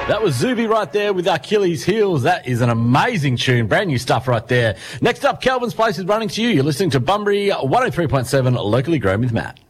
That was Zuby right there with Achilles Heels. That is an amazing tune. Brand new stuff right there. Next up, Kelvin's Place is running to you. You're listening to Bunbury 103.7 Locally Grown with Matt.